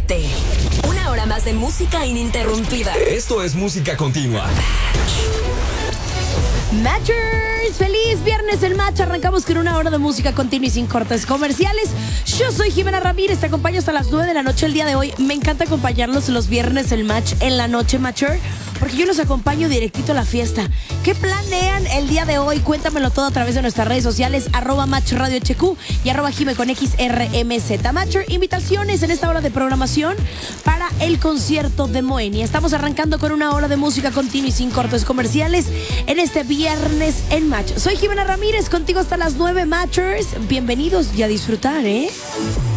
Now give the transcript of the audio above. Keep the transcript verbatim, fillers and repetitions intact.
siete. Una hora más de música ininterrumpida. Esto es música continua. Matchers, feliz viernes el Match. Arrancamos con una hora de música continua y sin cortes comerciales. Yo soy Jimena Ramírez, te acompaño hasta las nueve de la noche el día de hoy. Me encanta acompañarlos los viernes el Match en la noche, Matcher, porque yo los acompaño directito a la fiesta. ¿Qué planean el día de hoy? Cuéntamelo todo a través de nuestras redes sociales, arroba Match Radio H Q y arroba Jime con X R M Z. Matcher, invitaciones en esta hora de programación para el concierto de Moenia. Estamos arrancando con una hora de música continua y sin cortes comerciales en este viernes en Match. Soy Jimena Ramírez, contigo hasta las nueve, Matchers. Bienvenidos y a disfrutar, ¿eh?